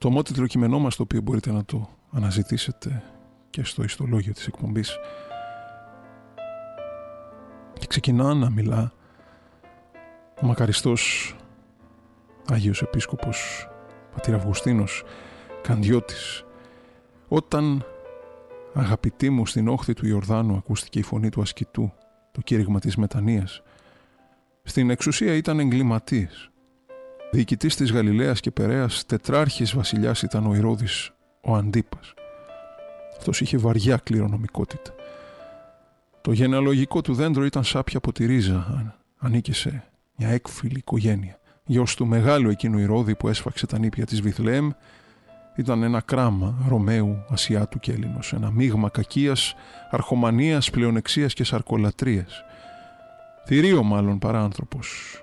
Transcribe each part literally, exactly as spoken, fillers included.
Το ομότιτλο κείμενό μας, το οποίο μπορείτε να το αναζητήσετε και στο ιστολόγιο της εκπομπής, και ξεκινά να μιλά ο μακαριστός Άγιος Επίσκοπος Πατήρ Αυγουστίνος Καντιώτης. Όταν, αγαπητοί μου, στην όχθη του Ιορδάνου ακούστηκε η φωνή του ασκητού, το κήρυγμα της μετανοίας. Στην εξουσία ήταν εγκληματίες. Διοικητής της Γαλιλαίας και Περαίας, τετράρχης βασιλιάς ήταν ο Ηρώδης ο Αντίπας. Αυτός είχε βαριά κληρονομικότητα. Το γενεαλογικό του δέντρο ήταν σάπια από τη ρίζα, ανήκε σε μια έκφυλη οικογένεια. Γιος του μεγάλου εκείνου Ηρώδη που έσφαξε τα νήπια της Βιθλεέμ, ήταν ένα κράμα Ρωμαίου, Ασιάτου και Έλληνος, ένα μείγμα κακίας, αρχομανίας, πλεονεξίας και σαρκολατρίας. Θηρίο μάλλον παρά άνθρωπος.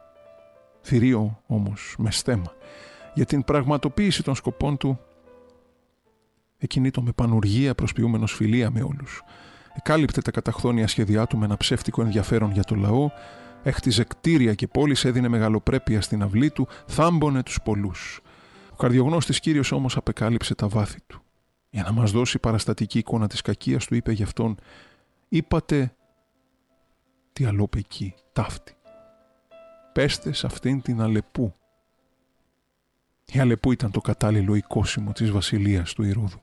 Θηρίο όμως με στέμα. Για την πραγματοποίηση των σκοπών του εκινήτω με πανουργία, προσποιούμενος φιλία με όλους. Εκάλυπτε τα καταχθόνια σχέδιά του με ένα ψεύτικο ενδιαφέρον για το λαό, έχτιζε κτίρια και πόλεις, έδινε μεγαλοπρέπεια στην αυλή του, θάμπονε τους πολλούς. Ο καρδιογνώστης Κύριος όμως απεκάλυψε τα βάθη του. Για να μας δώσει παραστατική εικόνα της κακίας του, είπε γι' αυτόν: «Είπατε τι αλόπε εκεί, ταύτη. Πέστε σε αυτήν την Αλεπού». Η Αλεπού ήταν το κατάλληλο οικόσιμο της βασιλείας του Ηρώδου.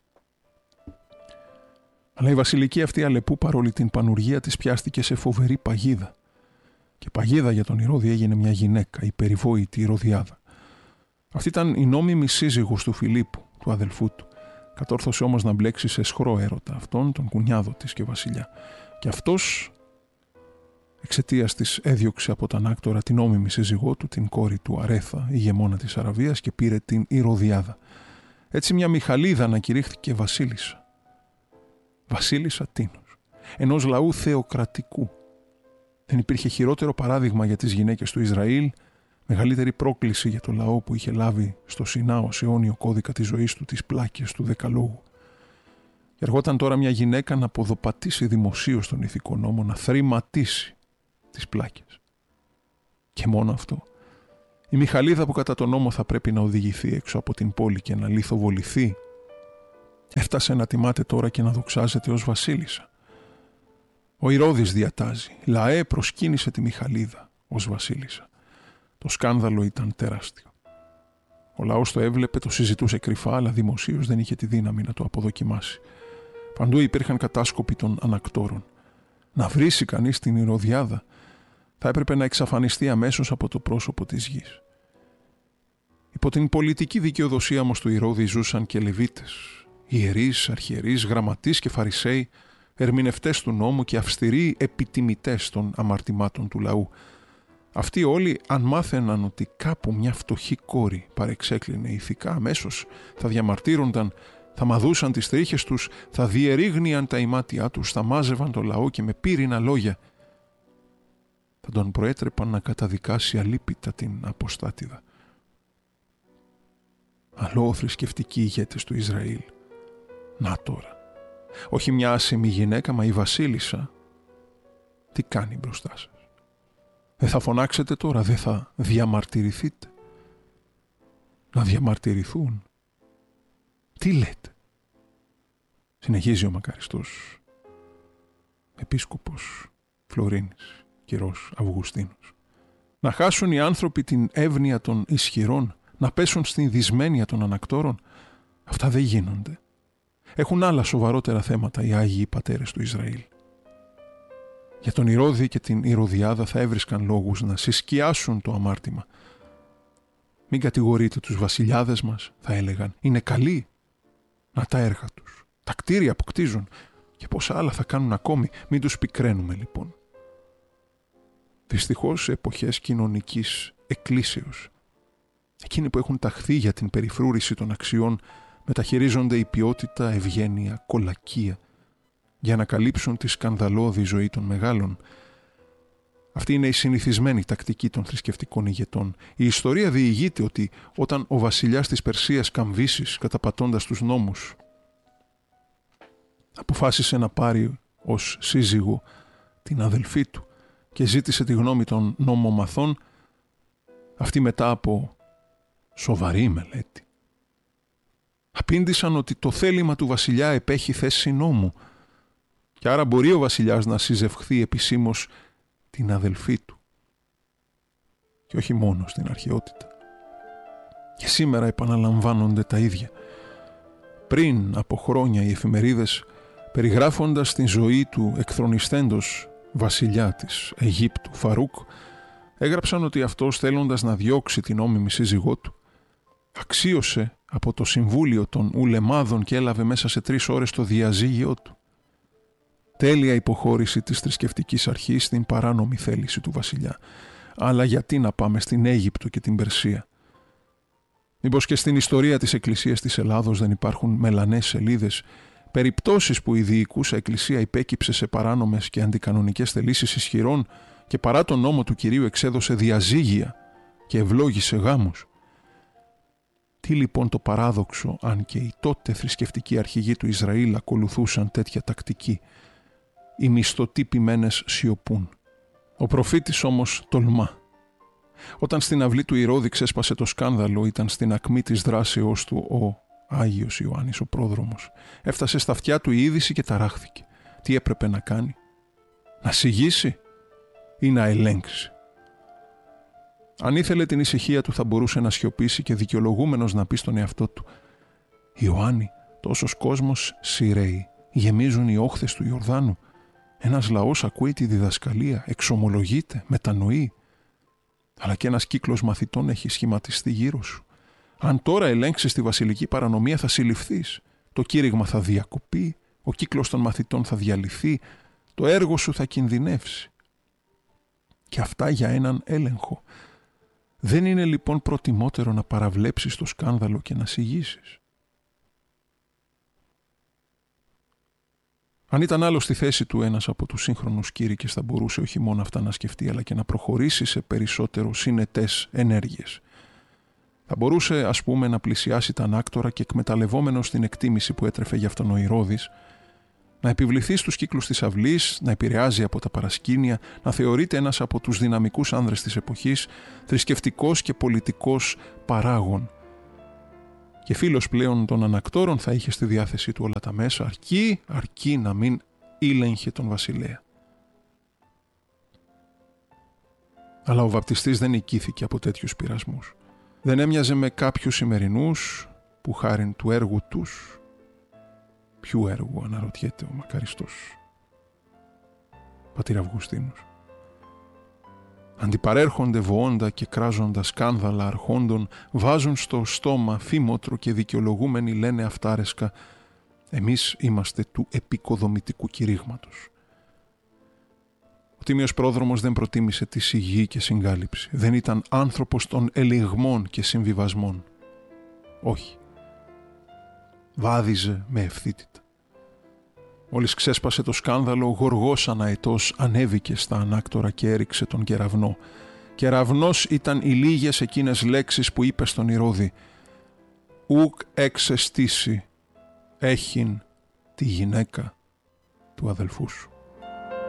Αλλά η βασιλική αυτή Αλεπού, παρόλη την πανουργία της, πιάστηκε σε φοβερή παγίδα. Και παγίδα για τον Ηρώδη έγινε μια γυναίκα, η περιβόητη Ηρωδιάδα. Αυτή ήταν η νόμιμη σύζυγος του Φιλίππου, του αδελφού του. Κατόρθωσε όμως να μπλέξει σε σχρό έρωτα αυτόν, τον κουνιάδο της και βασιλιά. Και αυτός, εξαιτίας της, έδιωξε από τον άκτορα την νόμιμη σύζυγό του, την κόρη του Αρέθα, ηγεμόνα της Αραβίας, και πήρε την Ηρωδιάδα. Έτσι μια Μιχαλίδα ανακηρύχθηκε βασίλισσα. Βασίλισσα τίνος, ενός λαού θεοκρατικού. Δεν υπήρχε χειρότερο παράδειγμα για τις γυναίκες του Ισραήλ, μεγαλύτερη πρόκληση για το λαό που είχε λάβει στο Σινά ως αιώνιο κώδικα της ζωής του τις πλάκες του Δεκαλόγου. Και αργόταν τώρα μια γυναίκα να ποδοπατήσει δημοσίως τον ηθικό νόμο, να θρηματίσει τις πλάκες. Και μόνο αυτό. Η Μιχαλίδα που κατά τον νόμο θα πρέπει να οδηγηθεί έξω από την πόλη και να λιθοβοληθεί, έφτασε να τιμάται τώρα και να δοξάζεται ως βασίλισσα. Ο Ηρώδης διατάζει: «Λαέ, προσκύνησε τη Μιχαλίδα ως βασίλισσα». Το σκάνδαλο ήταν τεράστιο. Ο λαός το έβλεπε, το συζητούσε κρυφά, αλλά δημοσίως δεν είχε τη δύναμη να το αποδοκιμάσει. Παντού υπήρχαν κατάσκοποι των ανακτόρων. Να βρήσει κανείς την Ηρωδιάδα, θα έπρεπε να εξαφανιστεί αμέσως από το πρόσωπο της γης. Υπό την πολιτική δικαιοδοσία όμως του Ηρώδη ζούσαν και Λεβίτες, ιερείς, αρχιερείς, γραμματείς και φαρισαίοι, ερμηνευτές του νόμου και αυστηροί επιτιμητές των αμαρτημάτων του λαού. Αυτοί όλοι, αν μάθαιναν ότι κάπου μια φτωχή κόρη παρεξέκλεινε ηθικά, αμέσως θα διαμαρτύρονταν, θα μαδούσαν τις τρίχες τους, θα διερρήγνιαν τα ημάτια τους, θα μάζευαν το λαό και με πύρινα λόγια θα τον προέτρεπαν να καταδικάσει αλίπητα την αποστάτηδα. Αλλό θρησκευτικοί ηγέτες του Ισραήλ. Να τώρα. Όχι μια άσημη γυναίκα, μα η βασίλισσα. Τι κάνει μπροστά σας? Δεν θα φωνάξετε τώρα, δεν θα διαμαρτυρηθείτε? Να διαμαρτυρηθούν? Τι λέτε? Συνεχίζει ο μακαριστός Επίσκοπος Φλωρίνης, κυρός Αυγουστίνος. Να χάσουν οι άνθρωποι την εύνοια των ισχυρών, να πέσουν στην δυσμένεια των ανακτόρων? Αυτά δεν γίνονται. Έχουν άλλα σοβαρότερα θέματα οι Άγιοι Πατέρες του Ισραήλ. Για τον Ηρώδη και την Ηρωδιάδα θα έβρισκαν λόγους να συσκιάσουν το αμάρτημα. Μην κατηγορείτε τους βασιλιάδες μας, θα έλεγαν. Είναι καλοί. Να τα έργα τους, τα κτίρια που κτίζουν και πόσα άλλα θα κάνουν ακόμη. Μην τους πικραίνουμε λοιπόν. Δυστυχώς σε εποχές κοινωνικής εκκλήσεως, εκείνοι που έχουν ταχθεί για την περιφρούρηση των αξιών μεταχειρίζονται η ποιότητα, ευγένεια, κολακία για να καλύψουν τη σκανδαλώδη ζωή των μεγάλων. Αυτή είναι η συνηθισμένη τακτική των θρησκευτικών ηγετών. Η ιστορία διηγείται ότι όταν ο βασιλιάς της Περσίας Καμβίσης, καταπατώντας τους νόμους, αποφάσισε να πάρει ως σύζυγο την αδελφή του και ζήτησε τη γνώμη των νομομαθών, αυτοί μετά από σοβαρή μελέτη Απήντησαν ότι το θέλημα του βασιλιά επέχει θέση νόμου και άρα μπορεί ο βασιλιάς να συζευχθεί επισήμως την αδελφή του. Και όχι μόνο στην αρχαιότητα. Και σήμερα επαναλαμβάνονται τα ίδια. Πριν από χρόνια οι εφημερίδες, περιγράφοντας την ζωή του εκθρονιστέντος βασιλιά της Αιγύπτου Φαρούκ, έγραψαν ότι αυτός, θέλοντας να διώξει την νόμιμη σύζυγό του, αξίωσε από το συμβούλιο των ουλεμάδων και έλαβε μέσα σε τρεις ώρες το διαζύγιό του. Τέλεια υποχώρηση της θρησκευτικής αρχής στην παράνομη θέληση του βασιλιά. Αλλά γιατί να πάμε στην Αίγυπτο και την Περσία? Μήπως και στην ιστορία της Εκκλησίας της Ελλάδος δεν υπάρχουν μελανές σελίδες, περιπτώσεις που η διοικούσα Εκκλησία υπέκυψε σε παράνομες και αντικανονικές θελήσεις ισχυρών και παρά τον νόμο του Κυρίου εξέδωσε διαζύγια και ευλόγησε γάμους? Τι λοιπόν το παράδοξο αν και οι τότε θρησκευτικοί αρχηγοί του Ισραήλ ακολουθούσαν τέτοια τακτική? Οι μισθωτοί ποιμένες σιωπούν. Ο προφήτης όμως τολμά. Όταν στην αυλή του Ηρώδη ξέσπασε το σκάνδαλο, ήταν στην ακμή της δράσεώς του ο Άγιος Ιωάννης ο πρόδρομος. Έφτασε στα αυτιά του η είδηση και ταράχθηκε. Τι έπρεπε να κάνει? Να σιγήσει ή να ελέγξει? Αν ήθελε την ησυχία του θα μπορούσε να σιωπήσει και δικαιολογούμενος να πει στον εαυτό του: Ιωάννη, τόσος κόσμος σειραίει, γεμίζουν οι όχθες του Ιορδάνου. Ένας λαός ακούει τη διδασκαλία, εξομολογείται, μετανοεί. Αλλά και ένας κύκλος μαθητών έχει σχηματιστεί γύρω σου. Αν τώρα ελέγξεις τη βασιλική παρανομία θα συλληφθείς. Το κήρυγμα θα διακοπεί, ο κύκλος των μαθητών θα διαλυθεί, το έργο σου θα κινδυνεύσει. Και αυτά για έναν έλεγχο. Δεν είναι λοιπόν προτιμότερο να παραβλέψεις το σκάνδαλο και να σιγήσεις? Αν ήταν άλλο στη θέση του ένας από τους σύγχρονους κήρυκες, θα μπορούσε όχι μόνο αυτά να σκεφτεί, αλλά και να προχωρήσει σε περισσότερο συνετές ενέργειες. Θα μπορούσε, ας πούμε, να πλησιάσει τα ανάκτορα και, εκμεταλλευόμενος την εκτίμηση που έτρεφε για αυτόν ο Ηρώδης, να επιβληθεί στους κύκλους της αυλής, να επηρεάζει από τα παρασκήνια, να θεωρείται ένας από τους δυναμικούς άνδρες της εποχής, θρησκευτικός και πολιτικός παράγων. Και φίλος πλέον των ανακτόρων θα είχε στη διάθεσή του όλα τα μέσα, αρκεί, αρκεί να μην ήλεγχε τον βασιλέα. Αλλά ο βαπτιστής δεν οικήθηκε από τέτοιους πειρασμούς. Δεν έμοιαζε με κάποιους σημερινούς που χάριν του έργου τους. Ποιου έργου, αναρωτιέται ο μακαριστός πατήρ Αυγουστίνος. Αντιπαρέρχονται βοώντα και κράζοντα σκάνδαλα αρχόντων, βάζουν στο στόμα φήμοτρο και δικαιολογούμενοι λένε αυτάρεσκα: εμείς είμαστε του επικοδομητικού κηρύγματος. Ο τίμιος πρόδρομος δεν προτίμησε τη σιγή και συγκάλυψη. Δεν ήταν άνθρωπος των ελιγμών και συμβιβασμών. Όχι. Βάδιζε με ευθύτητα. Μόλις ξέσπασε το σκάνδαλο, ο Γοργός αναετός ανέβηκε στα ανάκτορα και έριξε τον κεραυνό. Κεραυνός ήταν οι λίγες εκείνες λέξεις που είπε στον Ηρώδη: «Ουκ εξεστήσει έχειν τη γυναίκα του αδελφού σου».